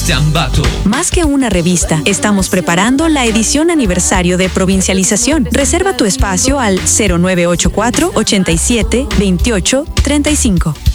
de Ambato. Más que una revista, estamos preparando la edición aniversario de Provincialización. Reserva tu espacio al 0984 87 28 35.